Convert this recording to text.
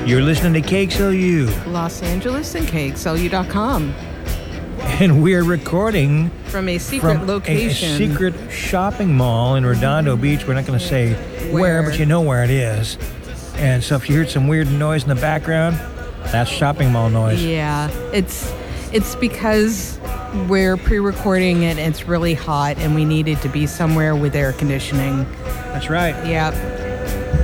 You're listening to KXLU, Los Angeles and KXLU.com. and we're recording From a secret location. a secret shopping mall in Redondo Beach. We're not going to say where, but you know where it is. And so if you heard some weird noise in the background, that's shopping mall noise. Yeah, it's because we're pre-recording it and it's really hot and we needed to be somewhere with air conditioning. That's right. Yeah.